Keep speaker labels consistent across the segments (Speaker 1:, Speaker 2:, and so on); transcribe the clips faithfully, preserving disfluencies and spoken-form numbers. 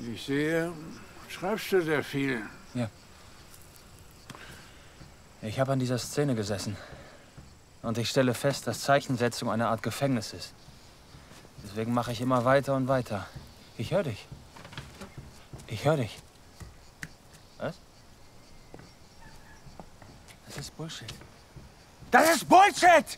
Speaker 1: Ich sehe, schreibst du sehr viel.
Speaker 2: Ja. Ich habe an dieser Szene gesessen. Und ich stelle fest, dass Zeichensetzung eine Art Gefängnis ist. Deswegen mache ich immer weiter und weiter. Ich höre dich. Ich höre dich. Was? Das ist Bullshit. Das ist Bullshit!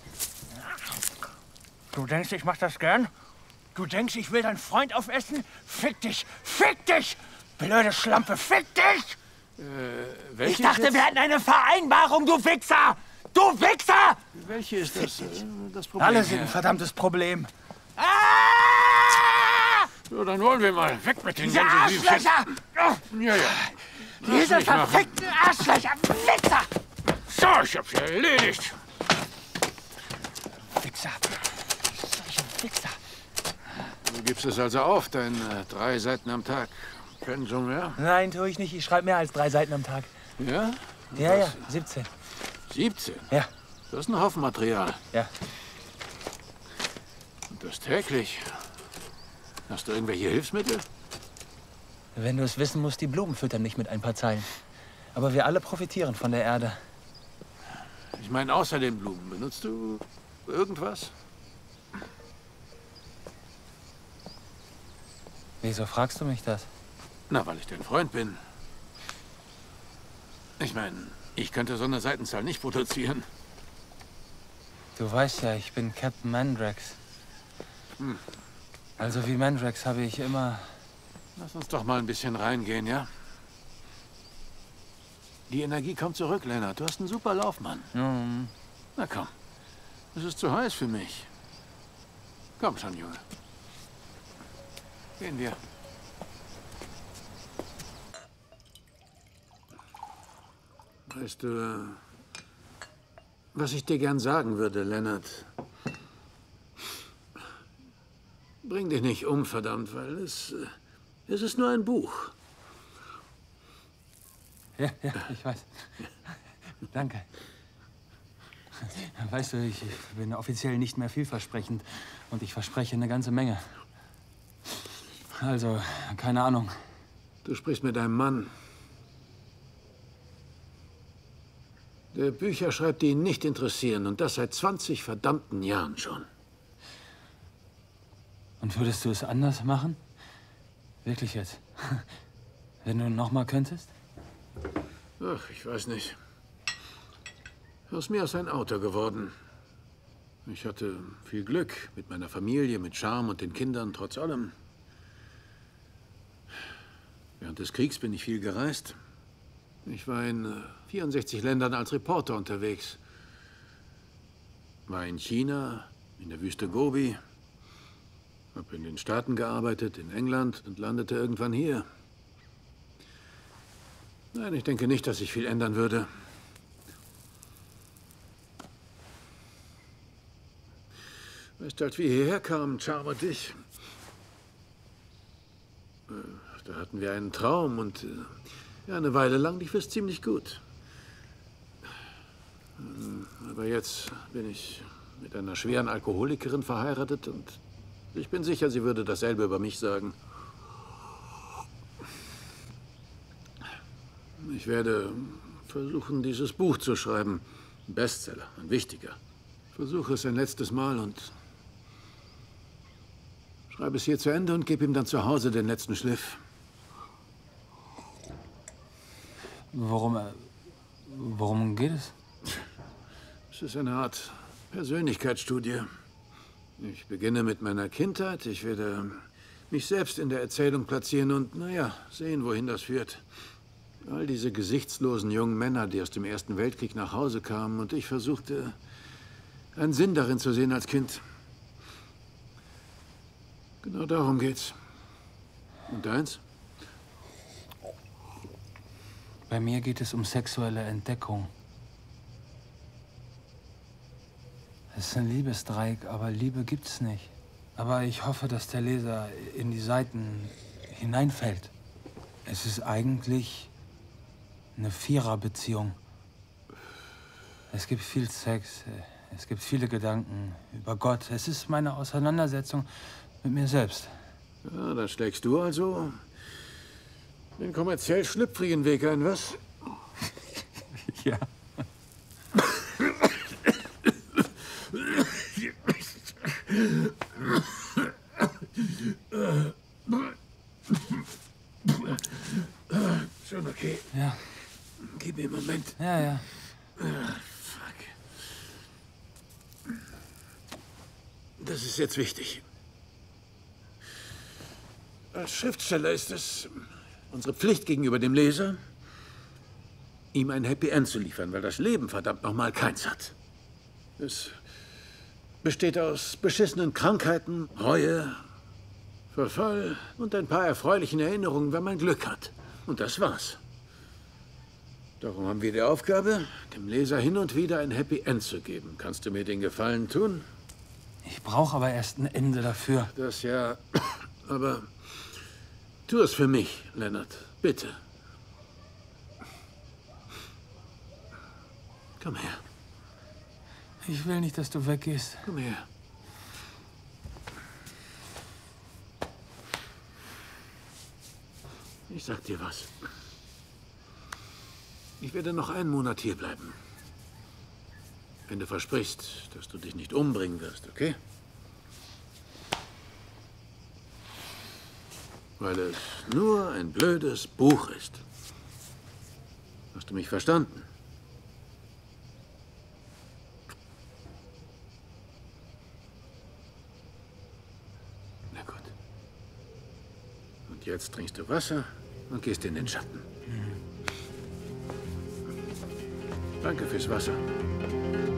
Speaker 2: Du denkst, ich mach das gern? Du denkst, ich will deinen Freund aufessen? Fick dich! Fick dich! Blöde Schlampe, fick dich!
Speaker 1: Äh, welche
Speaker 2: ich dachte,
Speaker 1: jetzt?
Speaker 2: wir hätten eine Vereinbarung, du Wichser! Du Wichser!
Speaker 1: Welche ist das, äh, das Problem?
Speaker 2: Alle sind ein verdammtes Problem. Ah!
Speaker 1: So, dann wollen wir mal. Weg mit den
Speaker 2: Diese
Speaker 1: Gänseblümchen.
Speaker 2: Arschlöcher!
Speaker 1: Ja, ja.
Speaker 2: Diese
Speaker 1: mich machen.
Speaker 2: verfickten Arschlöcher! Wichser!
Speaker 1: So, ich hab's ja erledigt.
Speaker 2: Wichser! Solche Wichser!
Speaker 1: Du gibst es also auf, dein äh, drei Seiten am Tag. Können schon mehr?
Speaker 2: Nein, tue ich nicht. Ich schreibe mehr als drei Seiten am Tag.
Speaker 1: Ja?
Speaker 2: Ja,
Speaker 1: Was?
Speaker 2: ja, siebzehn.
Speaker 1: siebzehn?
Speaker 2: Ja.
Speaker 1: Das ist ein Haufen Material.
Speaker 2: Ja.
Speaker 1: Und das täglich. Hast du irgendwelche Hilfsmittel?
Speaker 2: Wenn du es wissen musst, die Blumen füttern mich mit ein paar Zeilen. Aber wir alle profitieren von der Erde.
Speaker 1: Ich meine, außer den Blumen, benutzt du irgendwas?
Speaker 2: Wieso fragst du mich das?
Speaker 1: Na, weil ich dein Freund bin. Ich meine, ich könnte so eine Seitenzahl nicht produzieren.
Speaker 2: Du weißt ja, ich bin Captain Mandrax.
Speaker 1: Hm.
Speaker 2: Also wie Mandrax habe ich immer...
Speaker 1: Lass uns doch mal ein bisschen reingehen, ja? Die Energie kommt zurück, Lennart. Du hast einen super Laufmann.
Speaker 2: Mm.
Speaker 1: Na komm, es ist zu heiß für mich. Komm schon, Junge. Gehen wir. Weißt du, was ich dir gern sagen würde, Lennart? Bring dich nicht um, verdammt, weil es, es ist nur ein Buch.
Speaker 2: Ja, ja, ich weiß. Danke. Weißt du, ich bin offiziell nicht mehr vielversprechend und ich verspreche eine ganze Menge. Also, keine Ahnung.
Speaker 1: Du sprichst mit deinem Mann. Der Bücher schreibt, die ihn nicht interessieren. Und das seit zwanzig verdammten Jahren schon.
Speaker 2: Und würdest du es anders machen? Wirklich jetzt? Wenn du noch mal könntest?
Speaker 1: Ach, ich weiß nicht. Aus mir ist ein Autor geworden. Ich hatte viel Glück mit meiner Familie, mit Charme und den Kindern, trotz allem. Während des Kriegs bin ich viel gereist. Ich war in vierundsechzig Ländern als Reporter unterwegs. War in China, in der Wüste Gobi, habe in den Staaten gearbeitet, in England und landete irgendwann hier. Nein, ich denke nicht, dass sich viel ändern würde. Weißt du, als wir hierher kamen, Charme und ich, da hatten wir einen Traum und äh, ja, eine Weile lang lief es ziemlich gut. Aber jetzt bin ich mit einer schweren Alkoholikerin verheiratet und ich bin sicher, sie würde dasselbe über mich sagen. Ich werde versuchen, dieses Buch zu schreiben. Ein Bestseller, ein wichtiger. Ich versuche es ein letztes Mal und schreibe es hier zu Ende und gebe ihm dann zu Hause den letzten Schliff.
Speaker 2: Worum, äh, worum geht es?
Speaker 1: Es ist eine Art Persönlichkeitsstudie. Ich beginne mit meiner Kindheit. Ich werde mich selbst in der Erzählung platzieren und, naja, sehen, wohin das führt. All diese gesichtslosen jungen Männer, die aus dem Ersten Weltkrieg nach Hause kamen und ich versuchte, einen Sinn darin zu sehen als Kind. Genau darum geht's. Und deins?
Speaker 2: Bei mir geht es um sexuelle Entdeckung. Es ist ein Liebesdreieck, aber Liebe gibt's nicht. Aber ich hoffe, dass der Leser in die Seiten hineinfällt. Es ist eigentlich eine Viererbeziehung. Es gibt viel Sex, es gibt viele Gedanken über Gott. Es ist meine Auseinandersetzung mit mir selbst.
Speaker 1: Ja, da schlägst du also den kommerziell schlüpfrigen Weg ein, was?
Speaker 2: Ja.
Speaker 1: Schon okay.
Speaker 2: Ja.
Speaker 1: Gib mir einen Moment.
Speaker 2: Ja, ja.
Speaker 1: Ah, fuck. Das ist jetzt wichtig. Als Schriftsteller ist es unsere Pflicht gegenüber dem Leser, ihm ein Happy End zu liefern, weil das Leben verdammt nochmal keins hat. Es besteht aus beschissenen Krankheiten, Reue, Verfall und ein paar erfreulichen Erinnerungen, wenn man Glück hat. Und das war's. Darum haben wir die Aufgabe, dem Leser hin und wieder ein Happy End zu geben. Kannst du mir den Gefallen tun?
Speaker 2: Ich brauche aber erst ein Ende dafür.
Speaker 1: Das ja, aber tu es für mich, Leonard. Bitte. Komm her.
Speaker 2: Ich will nicht, dass du weggehst.
Speaker 1: Komm her. Ich sag dir was. Ich werde noch einen Monat hier bleiben. Wenn du versprichst, dass du dich nicht umbringen wirst, okay? Weil es nur ein blödes Buch ist. Hast du mich verstanden? Na gut. Und jetzt trinkst du Wasser und gehst in den Schatten. Danke fürs Wasser.